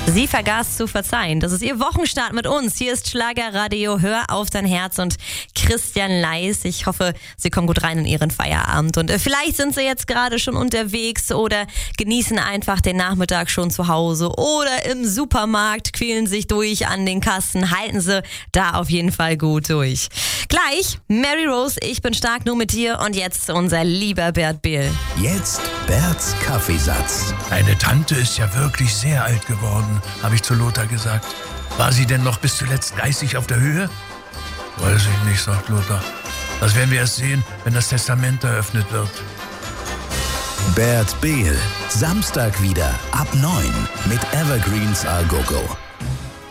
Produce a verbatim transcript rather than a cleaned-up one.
Sie vergaß zu verzeihen. Das ist Ihr Wochenstart mit uns. Hier ist Schlagerradio. Hör auf dein Herz und Christian Leis. Ich hoffe, Sie kommen gut rein in Ihren Feierabend. Und äh, vielleicht sind Sie jetzt gerade schon unterwegs oder genießen einfach den Nachmittag schon zu Hause oder im Supermarkt, quälen sich durch an den Kassen. Halten Sie da auf jeden Fall gut durch. Gleich, Mary Rose, ich bin stark nur mit dir. Und jetzt unser lieber Bert Behl. Jetzt Berts Kaffeesatz. Deine Tante ist ja wirklich sehr alt geworden, habe ich zu Lothar gesagt. War sie denn noch bis zuletzt geistig auf der Höhe? Weiß ich nicht, sagt Lothar. Das werden wir erst sehen, wenn das Testament eröffnet wird. Bert Behl, Samstag wieder ab neun mit Evergreens A Go Go.